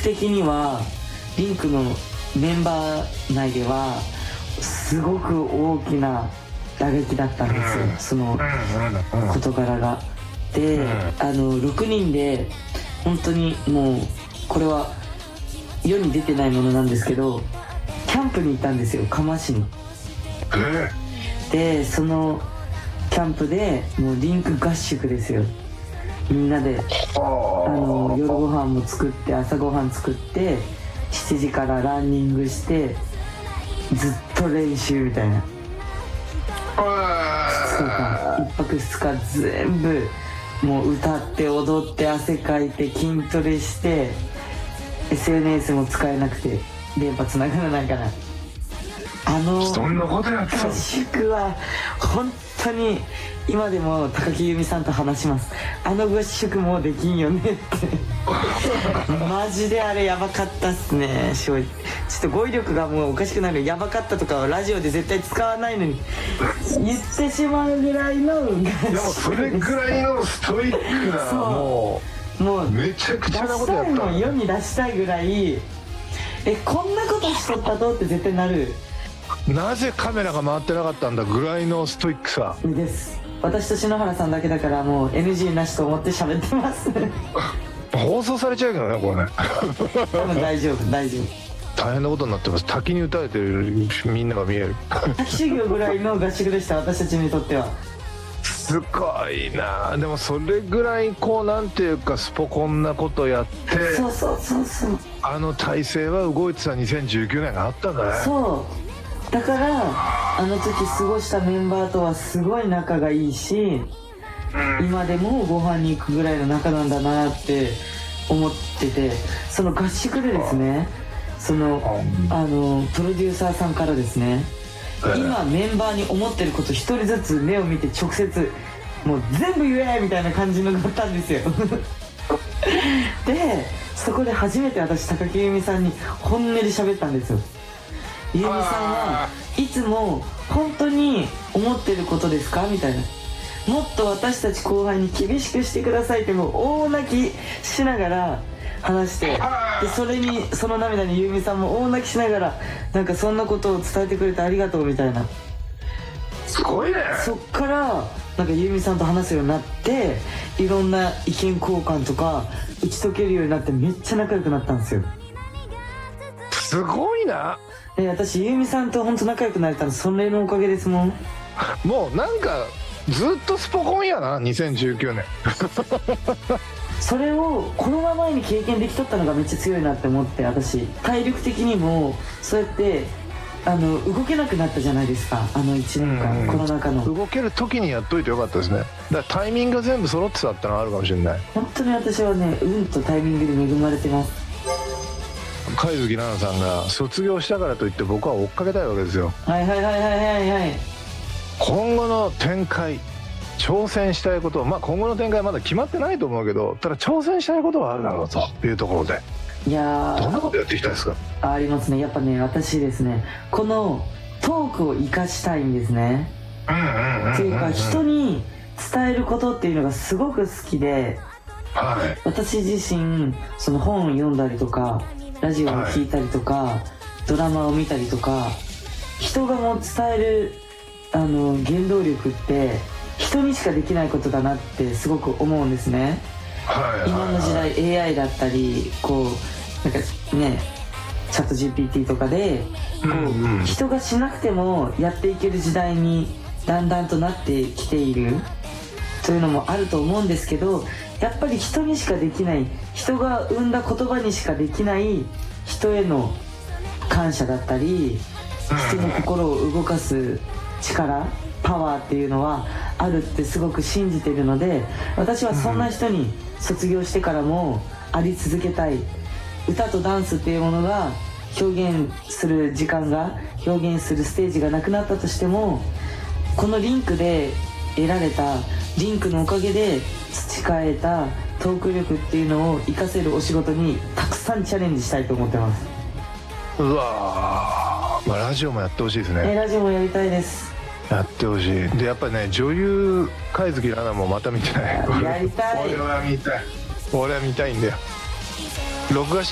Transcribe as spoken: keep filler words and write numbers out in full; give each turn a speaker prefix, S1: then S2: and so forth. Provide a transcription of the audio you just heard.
S1: ク的にはリンクのメンバー内ではすごく大きな打撃だったんですよ、その事柄が。で、あのろくにんで本当にもうこれは世に出てないものなんですけど、キャンプに行ったんですよ、嘉麻市に。でそのキャンプでもうリンク合宿ですよ。みんなであの夜ご飯も作って朝ご飯作ってしちじからランニングしてずっと練習みたいな。そうか、いっぱくふつか全部もう歌って踊って汗かいて筋トレして エスエヌエス も使えなくて電波つながらないから、あの合宿は本当に今でも高木由美さんと話します。あの合宿もうできんよねってマジであれやばかったっすね。正直ちょっと語彙力がもうおかしくなる。やばかったとかはラジオで絶対使わないのに言ってしまうぐらいの合宿。
S2: でもそれぐらいのストイックな、もうもうめちゃくちゃなことやった。
S1: 出したいの世に出したいぐらい、えこんなことしとったとって絶対なる。
S2: なぜカメラが回ってなかったんだぐらいのストイックさ
S1: です。私と篠原さんだけだからもう エヌジー なしと思って喋ってます
S2: 放送されちゃうけどね、これね
S1: 多分大丈夫大丈夫。
S2: 大変なことになってます。滝に打たれてるみんなが見える
S1: 滝修行ぐらいの合宿でした、私たちにとっては。
S2: すごいな。でもそれぐらいこうなんていうかスポコンなことやって、
S1: そうそうそうそう、
S2: あの体制は動いてたにせんじゅうきゅうねんがあったんだね。
S1: そうだからあの時過ごしたメンバーとはすごい仲がいいし、うん、今でもご飯に行くぐらいの仲なんだなって思ってて、その合宿でですね、そのあのプロデューサーさんからですね、今メンバーに思ってること一人ずつ目を見て直接もう全部言えみたいな感じのがあったんですよでそこで初めて私高木由美さんに本音で喋ったんですよ。由美さんはいつも本当に思ってることですかみたいな、もっと私たち後輩に厳しくしてくださいってもう大泣きしながら話して、でそれにその涙に由美さんも大泣きしながらなんかそんなことを伝えてくれてありがとうみたいな。
S2: すごいね。
S1: そっからなんか由美さんと話すようになって、いろんな意見交換とか打ち解けるようになってめっちゃ仲良くなったんですよ。
S2: すごいな。
S1: で私由美さんと本当仲良くなれたのそれのおかげですもん。
S2: もうなんかずっとスポコンやなにせんじゅうきゅうねん
S1: それをコロナ前に経験できとったのがめっちゃ強いなって思って、私体力的にもそうやってあの動けなくなったじゃないですか、あのいちねんかん、コロナ禍の。
S2: 動ける時にやっといてよかったですね。だからタイミングが全部揃ってたってのはあるかもしれない。
S1: 本当に私はね、運とタイミングで恵まれてます。
S2: 貝月奈々さんが卒業したからといって僕は追っかけたいわけですよ。
S1: はいはいはいはいはいはい。
S2: 今後の展開、挑戦したいこと、まあ今後の展開はまだ決まってないと思うけど、ただ挑戦したいことはあるだろうというところで、
S1: いや
S2: どんなことやっていきたいですか？
S1: ありますね。やっぱね、私ですね、このトークを生かしたいんですね。っていうか人に伝えることっていうのがすごく好きで、はい、私自身その本を読んだりとかラジオを聞いたりとか、はい、ドラマを見たりとか、人がもう伝えるあの原動力って人にしかできないことだなってすごく思うんですね。はいはいはい、今の時代 エーアイ だったりこうなんかねチャット ジーピーティー とかでこう、うんうん、人がしなくてもやっていける時代にだんだんとなってきているというのもあると思うんですけど、やっぱり人にしかできない、人が生んだ言葉にしかできない人への感謝だったり、人の心を動かす力、パワーっていうのはあるってすごく信じているので、私はそんな人に卒業してからもあり続けたい。歌とダンスっていうものが表現する時間が、表現するステージがなくなったとしても、このリンクで得られた、リンクのおかげで培えたトーク力っていうのを活かせるお仕事にたくさんチャレンジしたいと思ってます。
S2: うわー、まあ、ラジオもやってほしいですね。
S1: えラジオもやりたいです。
S2: やってほしい。でやっぱりね、女優貝月奈々もまた見たい。
S1: やりたい。
S2: 俺は見たい。俺は見たいんだよ。録画して